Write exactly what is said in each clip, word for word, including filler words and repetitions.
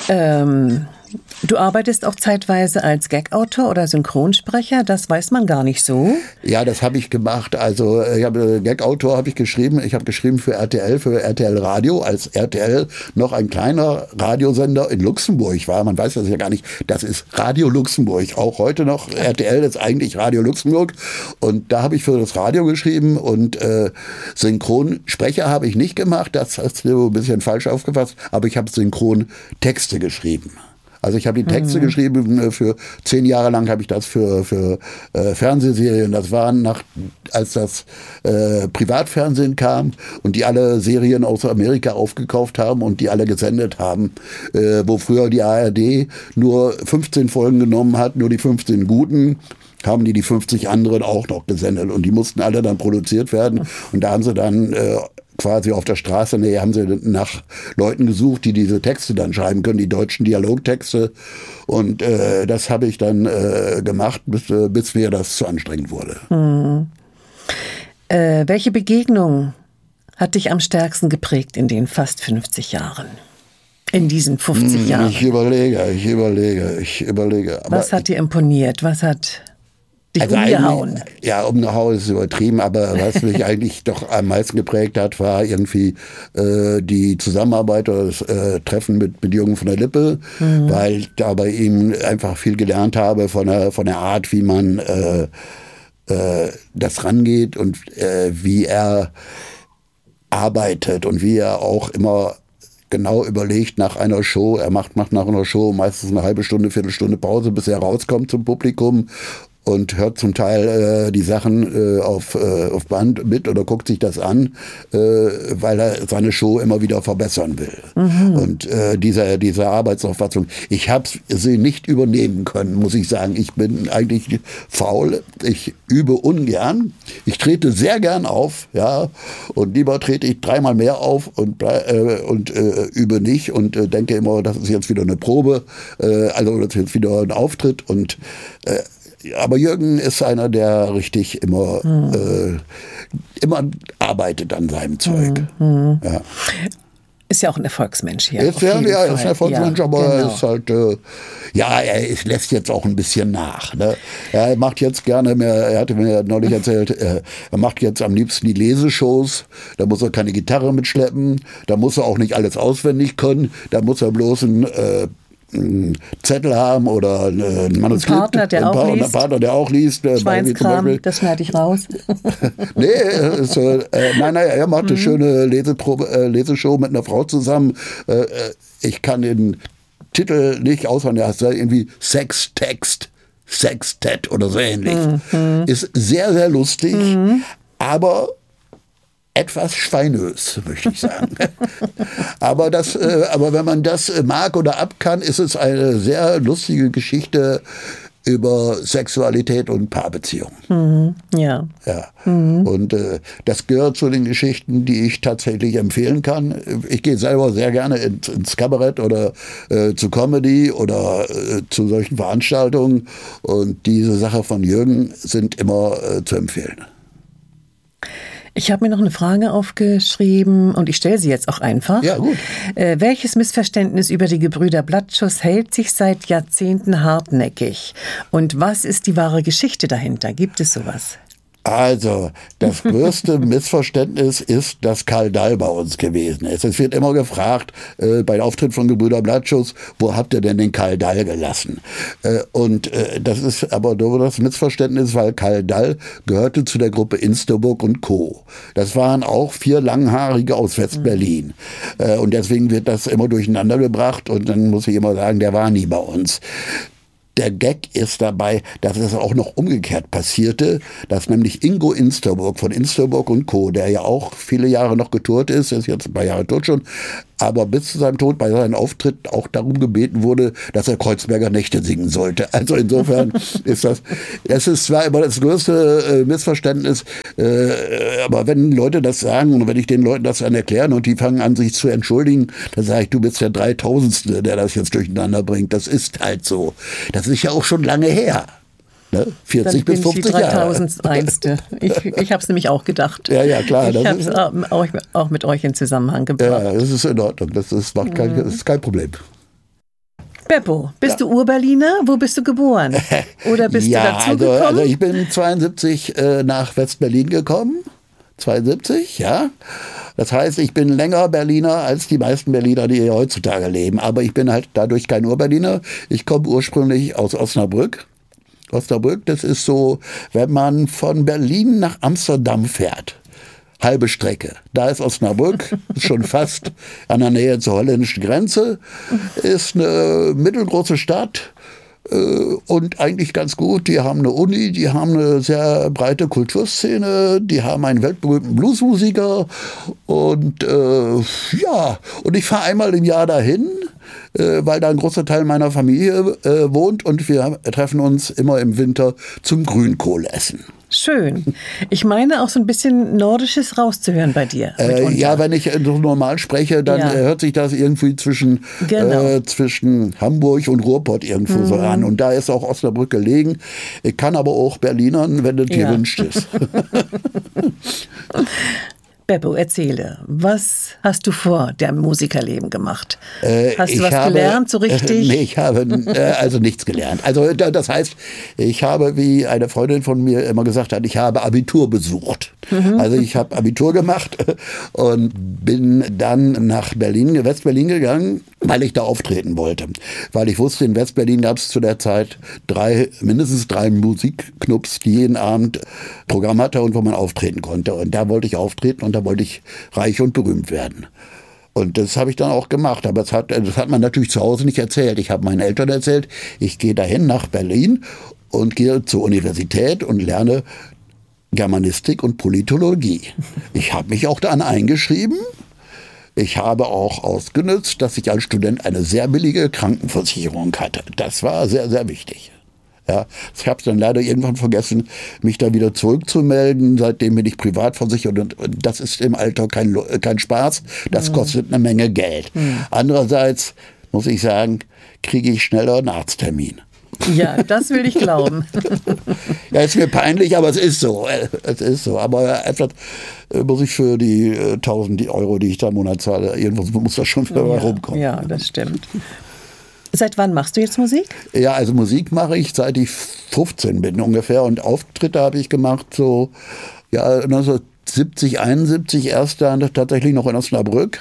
Ähm, du arbeitest auch zeitweise als Gag-Autor oder Synchronsprecher, das weiß man gar nicht so. Ja, das habe ich gemacht. Also ich habe Gag-Autor habe ich geschrieben. Ich habe geschrieben für R T L, für R T L Radio, als R T L noch ein kleiner Radiosender in Luxemburg war. Man weiß das ja gar nicht. Das ist Radio Luxemburg. Auch heute noch. R T L ist eigentlich Radio Luxemburg. Und da habe ich für das Radio geschrieben und äh, Synchronsprecher habe ich nicht gemacht. Das hast du ein bisschen falsch aufgefasst. Aber ich habe Synchrontexte geschrieben. Also ich habe die Texte mhm. geschrieben, für zehn Jahre lang habe ich das für, für äh, Fernsehserien, das waren nach, als das äh, Privatfernsehen kam und die alle Serien aus Amerika aufgekauft haben und die alle gesendet haben, äh, wo früher die A R D nur fünfzehn Folgen genommen hat, nur die fünfzehn guten, haben die die fünfzig anderen auch noch gesendet und die mussten alle dann produziert werden und da haben sie dann äh, quasi auf der Straße, nee, haben sie nach Leuten gesucht, die diese Texte dann schreiben können, die deutschen Dialogtexte. Und äh, das habe ich dann äh, gemacht, bis, äh, bis mir das zu anstrengend wurde. Hm. Äh, welche Begegnung hat dich am stärksten geprägt in den fast fünfzig Jahren? In diesen fünfzig hm, Jahren? Ich überlege, ich überlege, ich überlege. Aber was hat dir imponiert? Was hat dich also umgehauen? Ja, umgehauen ist übertrieben, aber was mich eigentlich doch am meisten geprägt hat, war irgendwie äh, die Zusammenarbeit oder das äh, Treffen mit, mit Jürgen von der Lippe, mhm. weil ich da bei ihm einfach viel gelernt habe von der, von der Art, wie man äh, äh, das rangeht und äh, wie er arbeitet und wie er auch immer genau überlegt nach einer Show, er macht, macht nach einer Show meistens eine halbe Stunde, Viertelstunde Pause, bis er rauskommt zum Publikum und hört zum Teil äh, die Sachen äh, auf, äh, auf Band mit oder guckt sich das an, äh, weil er seine Show immer wieder verbessern will. Mhm. Und äh, diese, diese Arbeitsauffassung, ich habe sie nicht übernehmen können, muss ich sagen. Ich bin eigentlich faul, ich übe ungern, ich trete sehr gern auf, ja, und lieber trete ich dreimal mehr auf und, äh, und äh, übe nicht und äh, denke immer, das ist jetzt wieder eine Probe, äh, also das ist jetzt wieder ein Auftritt und äh, aber Jürgen ist einer, der richtig immer, hm. äh, immer arbeitet an seinem Zeug. Hm. Ja. Ist ja auch ein Erfolgsmensch hier. Ist, ja, ja, ist ein Erfolgsmensch, ja, aber genau. er ist halt, äh, ja, er ist, lässt jetzt auch ein bisschen nach. Ne? Er macht jetzt gerne mehr, er hatte mir neulich erzählt, äh, er macht jetzt am liebsten die Leseshows, da muss er keine Gitarre mitschleppen, da muss er auch nicht alles auswendig können, da muss er bloß ein äh, einen Zettel haben oder ein Manuskript. Ein Partner, der, ein auch, liest. liest. Partner, der auch liest. Schweinskram, das schneide ich raus. nee, ist, äh, nein, nein, er macht eine mhm. schöne Leseprobe, äh, Leseshow mit einer Frau zusammen. Äh, ich kann den Titel nicht auswendig, er heißt irgendwie Sextext, Sextet oder so ähnlich. Mhm. Ist sehr, sehr lustig, mhm. aber etwas schweinös, möchte ich sagen. aber, das, äh, aber wenn man das mag oder ab kann, ist es eine sehr lustige Geschichte über Sexualität und Paarbeziehungen. Mhm, ja. ja. Mhm. Und äh, das gehört zu den Geschichten, die ich tatsächlich empfehlen kann. Ich gehe selber sehr gerne ins, ins Kabarett oder äh, zu Comedy oder äh, zu solchen Veranstaltungen. Und diese Sache von Jürgen sind immer äh, zu empfehlen. Ich habe mir noch eine Frage aufgeschrieben und ich stelle sie jetzt auch einfach. Ja, gut. Äh, welches Missverständnis über die Gebrüder Blattschuss hält sich seit Jahrzehnten hartnäckig? Und was ist die wahre Geschichte dahinter? Gibt es sowas? Also, das größte Missverständnis ist das Karl Dall bei uns gewesen ist. Es wird immer gefragt, äh, bei Auftritt von Gebrüder Blattschuss, wo habt ihr denn den Karl Dall gelassen? Äh, und äh, das ist aber nur das Missverständnis, weil Karl Dall gehörte zu der Gruppe Insterburg und Co. Das waren auch vier Langhaarige aus West-Berlin. Mhm. Äh, und deswegen wird das immer durcheinander gebracht und dann muss ich immer sagen, der war nie bei uns. Der Gag ist dabei, dass es auch noch umgekehrt passierte, dass nämlich Ingo Insterburg von Insterburg und Co., der ja auch viele Jahre noch getourt ist, ist jetzt ein paar Jahre tot schon, aber bis zu seinem Tod bei seinem Auftritt auch darum gebeten wurde, dass er Kreuzberger Nächte singen sollte. Also insofern ist das, es ist zwar immer das größte äh, Missverständnis, äh, aber wenn Leute das sagen und wenn ich den Leuten das dann erkläre und die fangen an, sich zu entschuldigen, dann sage ich, du bist der Dreitausendste, der das jetzt durcheinander bringt. Das ist halt so. Das ist ja auch schon lange her. Ne? vierzig bis fünfzig Jahre. dreitausendeins. Ich, ich habe es nämlich auch gedacht. Ja, ja, klar. Ich habe es auch, auch mit euch in Zusammenhang gebracht. Ja, das ist in Ordnung. Das ist, macht kein, das ist kein Problem. Beppo, bist Ja. du Urberliner? Wo bist du geboren? Oder bist ja, du dazugekommen? Also, also ich bin zweiundsiebzig äh, nach West-Berlin gekommen. zweiundsiebzig, ja. Das heißt, ich bin länger Berliner als die meisten Berliner, die hier heutzutage leben. Aber ich bin halt dadurch kein Urberliner. Ich komme ursprünglich aus Osnabrück. Osnabrück, das ist so, wenn man von Berlin nach Amsterdam fährt. Halbe Strecke. Da ist Osnabrück, ist schon fast an der Nähe zur holländischen Grenze. Ist eine mittelgroße Stadt. Und eigentlich ganz gut. Die haben eine Uni, die haben eine sehr breite Kulturszene, die haben einen weltberühmten Bluesmusiker und äh, ja, und ich fahre einmal im Jahr dahin, äh, weil da ein großer Teil meiner Familie äh, wohnt und wir treffen uns immer im Winter zum Grünkohlessen. Schön. Ich meine auch so ein bisschen Nordisches rauszuhören bei dir. Äh, ja, wenn ich so normal spreche, dann Ja. äh, hört sich das irgendwie zwischen, Genau. äh, zwischen Hamburg und Ruhrpott irgendwo so an. Und da ist auch Osnabrück gelegen. Ich kann aber auch Berlinern, wenn das dir Ja. wünscht ist. Beppo, erzähle, was hast du vor deinem Musikerleben gemacht? Äh, hast ich du was habe, gelernt, so richtig? Äh, nee, ich habe äh, also nichts gelernt. Also da- das heißt, ich habe, wie eine Freundin von mir immer gesagt hat, ich habe Abitur besucht. Mhm. Also ich habe Abitur gemacht und bin dann nach Berlin, West-Berlin gegangen, weil ich da auftreten wollte. Weil ich wusste, in West-Berlin gab es zu der Zeit drei, mindestens drei Musikknubs, die jeden Abend Programm hatte und wo man auftreten konnte. Und da wollte ich auftreten und da wollte ich reich und berühmt werden. Und das habe ich dann auch gemacht. Aber das hat, das hat man natürlich zu Hause nicht erzählt. Ich habe meinen Eltern erzählt, ich gehe dahin nach Berlin und gehe zur Universität und lerne Germanistik und Politologie. Ich habe mich auch dann eingeschrieben. Ich habe auch ausgenutzt, dass ich als Student eine sehr billige Krankenversicherung hatte. Das war sehr, sehr wichtig. Ja, ich habe es dann leider irgendwann vergessen, mich da wieder zurückzumelden. Seitdem bin ich privat versichert und das ist im Alter kein, kein Spaß. Das kostet eine Menge Geld. Mhm. Andererseits muss ich sagen, kriege ich schneller einen Arzttermin. Ja, das will ich glauben. Ja, ist mir peinlich, aber es ist so. Es ist so. Aber etwas muss ich für die tausend Euro, die ich da im Monat zahle, irgendwo muss das schon für ja, rumkommen. Ja, das stimmt. Seit wann machst du jetzt Musik? Ja, also Musik mache ich, seit ich fünfzehn bin ungefähr. Und Auftritte habe ich gemacht so ja, neunzehnhundertsiebzig, einundsiebzig erst dann tatsächlich noch in Osnabrück.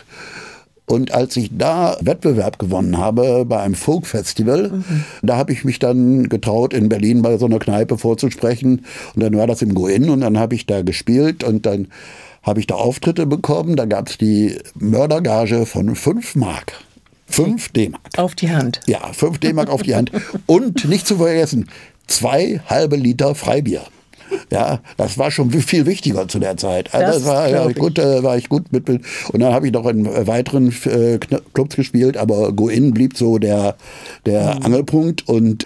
Und als ich da Wettbewerb gewonnen habe bei einem Folk-Festival, mhm. da habe ich mich dann getraut, in Berlin bei so einer Kneipe vorzusprechen. Und dann war das im Go-In und dann habe ich da gespielt und dann habe ich da Auftritte bekommen. Da gab es die Mördergage von fünf Mark. fünf D-Mark. Auf die Hand. Ja, fünf D-Mark auf die Hand. Und nicht zu vergessen, zwei halbe Liter Freibier. Ja, das war schon viel wichtiger zu der Zeit. Also das war, ja, gut, äh, war ich gut mit. Und dann habe ich noch in weiteren äh, Clubs gespielt, aber Go-In blieb so der, der mhm. Angelpunkt. Und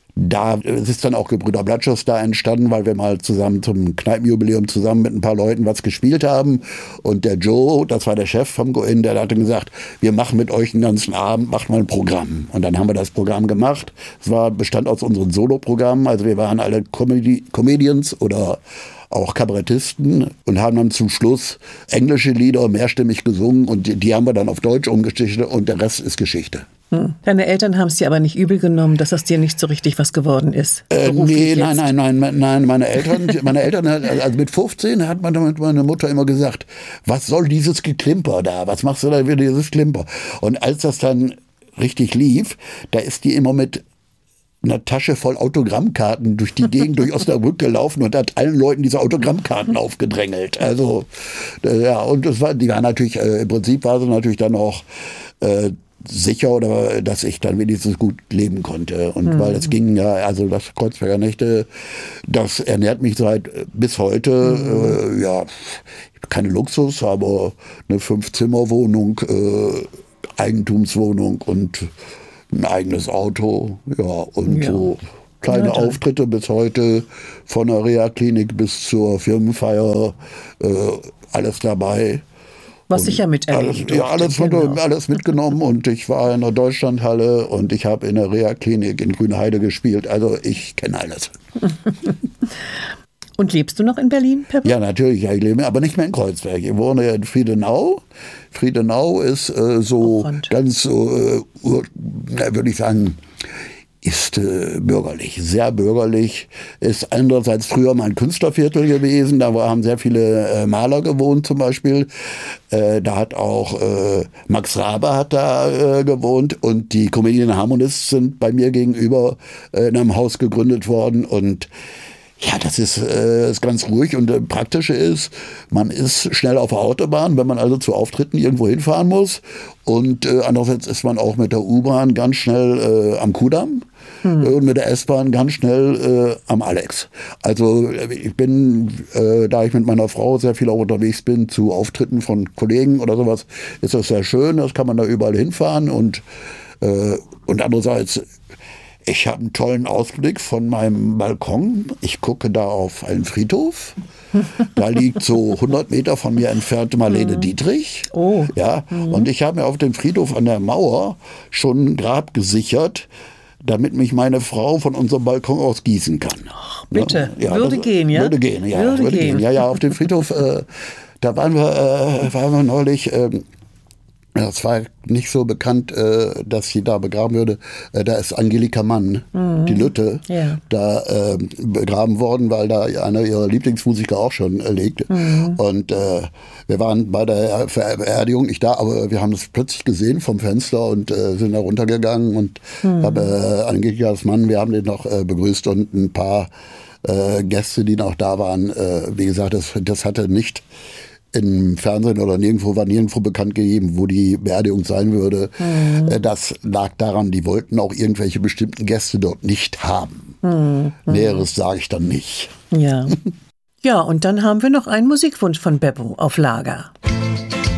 da ist dann auch Gebrüder Blattschuss da entstanden, weil wir mal zusammen zum Kneipenjubiläum zusammen mit ein paar Leuten was gespielt haben. Und der Joe, das war der Chef vom Go-In, der hatte gesagt, wir machen mit euch den ganzen Abend, macht mal ein Programm. Und dann haben wir das Programm gemacht. Es war, bestand aus unseren Solo-Programmen, also wir waren alle Comedy- Comedians oder auch Kabarettisten und haben dann zum Schluss englische Lieder mehrstimmig gesungen und die, die haben wir dann auf Deutsch umgestichtet und der Rest ist Geschichte. Hm. Deine Eltern haben es dir aber nicht übel genommen, dass aus dir nicht so richtig was geworden ist. Äh, nee, nein, nein, nein, nein, meine Eltern, meine Eltern, also mit fünfzehn hat meine Mutter immer gesagt, was soll dieses Geklimper da, was machst du da wieder dieses Klimper? Und als das dann richtig lief, da ist die immer mit einer Tasche voll Autogrammkarten durch die Gegend, durch Osnabrück gelaufen und hat allen Leuten diese Autogrammkarten aufgedrängelt. Also, äh, ja, und das war, die war natürlich, äh, im Prinzip war sie natürlich dann auch äh, sicher, oder dass ich dann wenigstens gut leben konnte. Und mhm. weil es ging ja, also das Kreuzberger Nächte, das ernährt mich seit bis heute, mhm. äh, ja, keine Luxus, aber eine Fünf-Zimmer-Wohnung, äh, Eigentumswohnung und ein eigenes Auto, ja, und ja. so kleine ja, Auftritte bis heute, von der Reha-Klinik bis zur Firmenfeier, äh, alles dabei. Was ich ja miterleben alles, ja, alles, genau. alles mitgenommen und ich war in der Deutschlandhalle und ich habe in der Reha-Klinik in Grünheide gespielt. Also ich kenne alles. Und lebst du noch in Berlin, Peppo? Ja, natürlich. Ich lebe, aber nicht mehr in Kreuzberg. Ich wohne in Friedenau. Friedenau ist äh, so ganz, so, äh, würde ich sagen, ist äh, bürgerlich, sehr bürgerlich, ist andererseits früher mal ein Künstlerviertel gewesen, da haben sehr viele äh, Maler gewohnt zum Beispiel, äh, da hat auch äh, Max Rabe hat da äh, gewohnt und die Comedian Harmonists sind bei mir gegenüber äh, in einem Haus gegründet worden und ja, das ist, äh, ist ganz ruhig und äh, Praktische ist, man ist schnell auf der Autobahn, wenn man also zu Auftritten irgendwo hinfahren muss und äh, andererseits ist man auch mit der U-Bahn ganz schnell äh, am Kudamm hm. und mit der S-Bahn ganz schnell äh, am Alex. Also ich bin, äh, da ich mit meiner Frau sehr viel auch unterwegs bin zu Auftritten von Kollegen oder sowas, ist das sehr schön, das kann man da überall hinfahren und, äh, und andererseits ich habe einen tollen Ausblick von meinem Balkon. Ich gucke da auf einen Friedhof. Da liegt so hundert Meter von mir entfernt Marlene mhm. Dietrich. Oh. Ja, mhm. Und ich habe mir auf dem Friedhof an der Mauer schon ein Grab gesichert, damit mich meine Frau von unserem Balkon aus gießen kann. Ach, bitte, ja, würde das, gehen, ja? Würde gehen, ja. Würde, würde gehen. gehen. Ja, ja, auf dem Friedhof, äh, da waren wir, äh, waren wir neulich... Äh, Das war nicht so bekannt, äh, dass sie da begraben würde. Äh, da ist Angelika Mann, mhm. die Lütte, ja. da äh, begraben worden, weil da einer ihrer Lieblingsmusiker auch schon äh, liegt. Mhm. Und äh, wir waren bei der Beerdigung nicht da, aber wir haben es plötzlich gesehen vom Fenster und äh, sind da runtergegangen und mhm. habe äh, Angelikas Mann, wir haben den noch äh, begrüßt und ein paar äh, Gäste, die noch da waren. Äh, wie gesagt, das, das hatte nicht im Fernsehen oder nirgendwo war nirgendwo bekannt gegeben, wo die Beerdigung sein würde. Mhm. Das lag daran, die wollten auch irgendwelche bestimmten Gäste dort nicht haben. Mhm. Näheres sage ich dann nicht. Ja. Ja, und dann haben wir noch einen Musikwunsch von Beppo auf Lager.